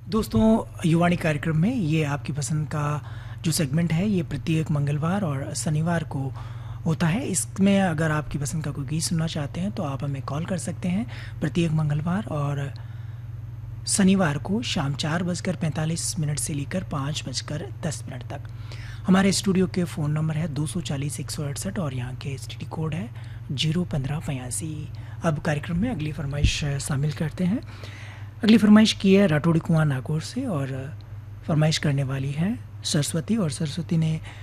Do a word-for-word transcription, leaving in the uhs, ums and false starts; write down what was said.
दोस्तों, युवाणी कार्यक्रम में ये आपकी पसंद का जो सेगमेंट है ये प्रत्येक मंगलवार और शनिवार को होता है। इसमें अगर आपकी पसंद का कोई गीत सुनना चाहते हैं तो आप हमें कॉल कर सकते हैं प्रत्येक मंगलवार और शनिवार को शाम चार बजकर पैंतालीस मिनट से लेकर पाँच बजकर दस मिनट तक। हमारे स्टूडियो के फ़ोन नंबर है दो सौ चालीस एक सौ अड़सठ और यहाँ के एस टी डी कोड है जीरो पंद्रह बयासी। अब कार्यक्रम में अगली फरमाइश शामिल करते हैं। अगली फरमाइश की है राठौड़ी कुआं नागौर से और फरमाइश करने वाली है सरस्वती, और सरस्वती ने